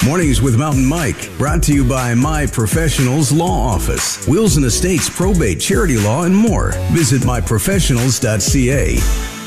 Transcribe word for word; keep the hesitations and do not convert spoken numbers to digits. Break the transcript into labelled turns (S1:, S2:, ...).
S1: Mornings with Mountain Mike, brought to you by My Professionals Law Office. Wills and estates, probate, charity law, and more. Visit my professionals dot c a.